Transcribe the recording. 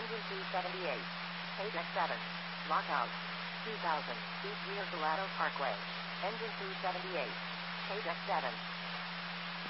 Engine 278. Page X7. Lockout. 2000. East Rio Salado Parkway. Engine 278. Page X7.